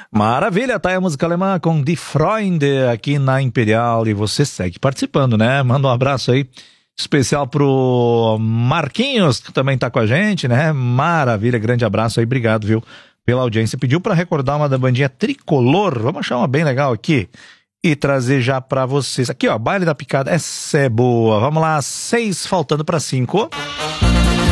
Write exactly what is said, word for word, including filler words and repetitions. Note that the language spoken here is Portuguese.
Maravilha, tá aí a música alemã com Die Freunde aqui na Imperial e você segue participando, né? Manda um abraço aí especial pro Marquinhos, que também tá com a gente, né? Maravilha, grande abraço aí, obrigado, viu, pela audiência. Pediu pra recordar uma da bandinha Tricolor, vamos achar uma bem legal aqui e trazer já pra vocês. Aqui, ó, Baile da Picada, essa é boa. Vamos lá, seis faltando pra cinco.